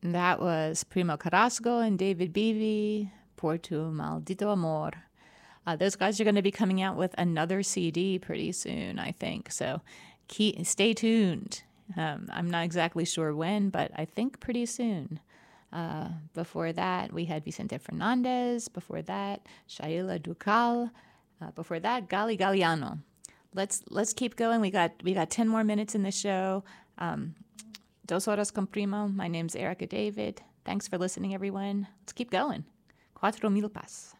That was Primo Carrasco and David Beebe, Por Tu Maldito Amor. Those guys are going to be coming out with another CD pretty soon, I think. So stay tuned. I'm not exactly sure when, but I think pretty soon. Before that, we had Vicente Fernandez. Before that, Shaila Ducal. Before that, Gali Galliano. Let's keep going. We got 10 more minutes in the show. Dos Horas con Primo. My name's Erica David. Thanks for listening, everyone. Let's keep going. Cuatro mil pas.